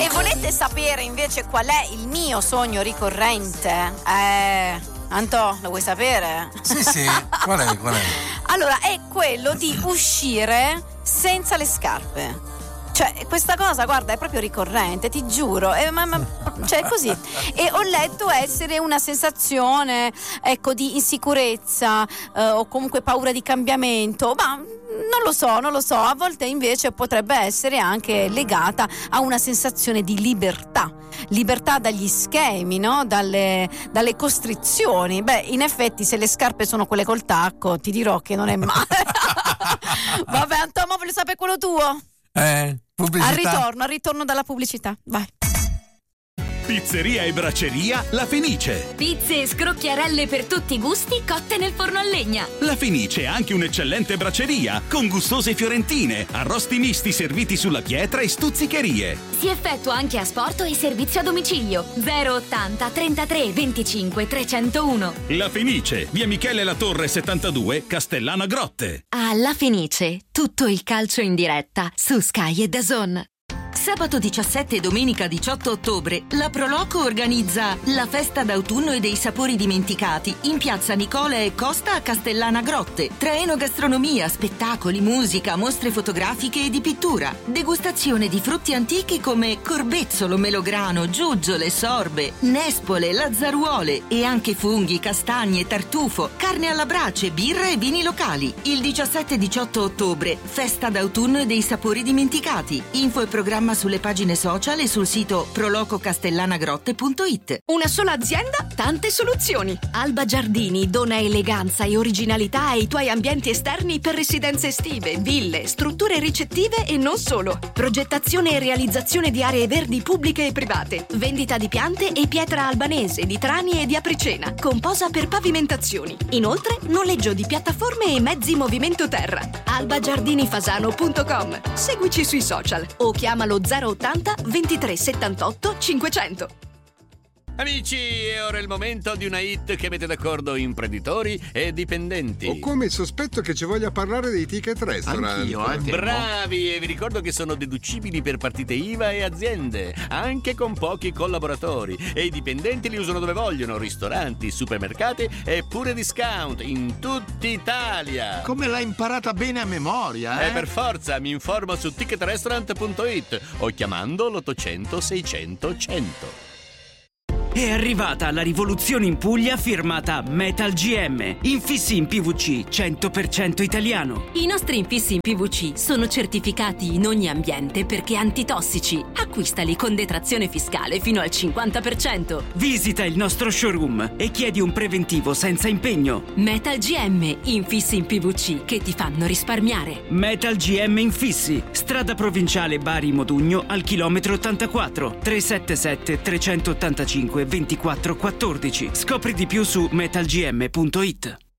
E volete sapere invece qual è il mio sogno ricorrente? Antò, lo vuoi sapere? Sì, qual è? Allora, è quello di uscire senza le scarpe. Cioè, questa cosa, guarda, è proprio ricorrente, ti giuro, cioè così. E ho letto essere una sensazione, ecco, di insicurezza o comunque paura di cambiamento, ma non lo so, a volte invece potrebbe essere anche legata a una sensazione di libertà dagli schemi, no? Dalle costrizioni. Beh, in effetti se le scarpe sono quelle col tacco, ti dirò che non è male. Vabbè, Antonio, voglio sapere quello tuo. Pubblicità. Al ritorno dalla pubblicità, vai. Pizzeria e bracceria La Fenice. Pizze e scrocchiarelle per tutti i gusti cotte nel forno a legna. La Fenice è anche un'eccellente bracceria con gustose fiorentine, arrosti misti serviti sulla pietra e stuzzicherie. Si effettua anche asporto e servizio a domicilio. 080 33 25 301. La Fenice, via Michele La Torre 72, Castellana Grotte. La Fenice, tutto il calcio in diretta su Sky e DAZN. Sabato 17 e domenica 18 ottobre la Proloco organizza la festa d'autunno e dei sapori dimenticati in piazza Nicola e Costa a Castellana Grotte. Tra enogastronomia, spettacoli, musica, mostre fotografiche e di pittura. Degustazione di frutti antichi come corbezzolo, melograno, giuggiole, sorbe, nespole, lazzaruole e anche funghi, castagne, tartufo, carne alla brace, birra e vini locali. Il 17 e 18 ottobre festa d'autunno e dei sapori dimenticati. Info e programma sulle pagine social e sul sito prolococastellanagrotte.it. Una sola azienda, tante soluzioni. Alba Giardini dona eleganza e originalità ai tuoi ambienti esterni per residenze estive, ville, strutture ricettive e non solo. Progettazione e realizzazione di aree verdi pubbliche e private. Vendita di piante e pietra albanese, di trani e di apricena, con posa per pavimentazioni. Inoltre, noleggio di piattaforme e mezzi movimento terra. albagiardinifasano.com. Seguici sui social o chiamalo 080 23 78 500. Amici, è ora il momento di una hit che mette d'accordo imprenditori e dipendenti. Ho come il sospetto che ci voglia parlare dei ticket restaurant. Anch'io, bravi, e vi ricordo che sono deducibili per partite IVA e aziende, anche con pochi collaboratori. E i dipendenti li usano dove vogliono, ristoranti, supermercati e pure discount in tutta Italia. Come l'hai imparata bene a memoria, Per forza, mi informo su ticketrestaurant.it o chiamando l'800 600 100. È arrivata la rivoluzione in Puglia firmata Metal GM. Infissi in PVC 100% italiano. I nostri infissi in PVC sono certificati in ogni ambiente perché antitossici. Acquistali con detrazione fiscale fino al 50%. Visita il nostro showroom e chiedi un preventivo senza impegno. Metal GM, infissi in PVC che ti fanno risparmiare. Metal GM Infissi, strada provinciale Bari Modugno al chilometro 84, 377 385 2414. Scopri di più su metalgm.it.